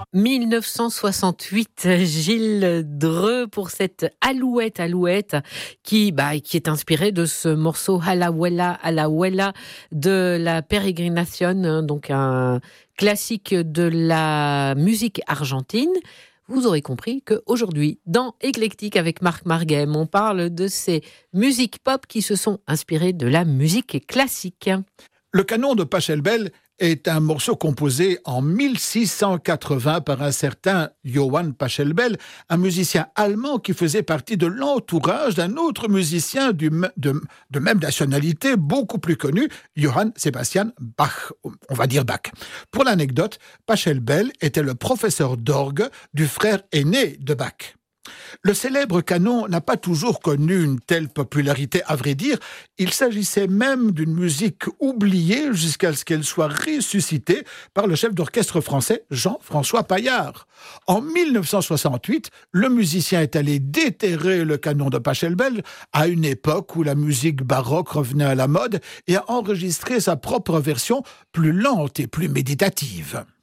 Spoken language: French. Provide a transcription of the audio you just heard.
1968, Gilles Dreux pour cette Alouette qui est inspirée de ce morceau Alaouela de la Peregrinación, donc un classique de la musique argentine. Vous aurez compris qu'aujourd'hui, dans Éclectique avec Marc Marguem, on parle de ces musiques pop qui se sont inspirées de la musique classique. Le canon de Pachelbel est un morceau composé en 1680 par un certain Johann Pachelbel, un musicien allemand qui faisait partie de l'entourage d'un autre musicien de même nationalité, beaucoup plus connu, Johann Sebastian Bach, on va dire Bach. Pour l'anecdote, Pachelbel était le professeur d'orgue du frère aîné de Bach. Le célèbre canon n'a pas toujours connu une telle popularité, à vrai dire. Il s'agissait même d'une musique oubliée jusqu'à ce qu'elle soit ressuscitée par le chef d'orchestre français Jean-François Paillard. En 1968, le musicien est allé déterrer le canon de Pachelbel à une époque où la musique baroque revenait à la mode et a enregistré sa propre version plus lente et plus méditative.